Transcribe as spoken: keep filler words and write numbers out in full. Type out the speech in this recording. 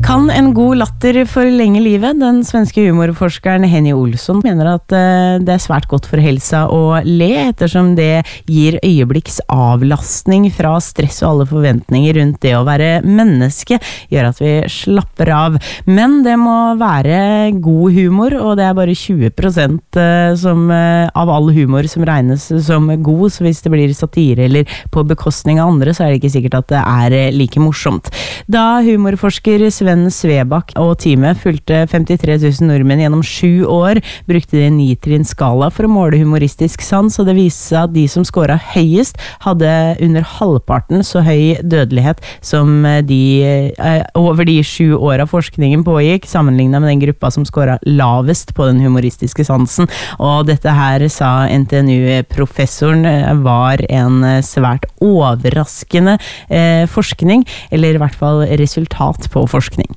Kan en god latter forlenge livet? Den svenske humorforskeren Henny Olsson mener at det er svært godt for helsa å le, ettersom det gir øyeblikks avlastning fra stress og alle forventninger rundt det å være menneske, gjør at vi slapper av. Men det må være god humor, og det er bare tjue prosent som, av all humor som regnes som god, så hvis det blir satire eller på bekostning av andre, så er det ikke sikkert at det er like morsomt. Da humorforsker Sven Svebakk og teamet fulgte femtitre tusen nordmenn gjennom sju år, brukte de en nitrin skala for å måle humoristisk sans, og det viste seg at de som skåret høyest hadde under halvparten så høy dødelighet som de eh, over de sju åra forskningen pågikk, sammenlignet med den gruppa som skåret lavest på den humoristiske sansen. Og dette her, sa N T N U-professoren, var en svært overraskende eh, forskning, eller i hvert fall resultat på forskning.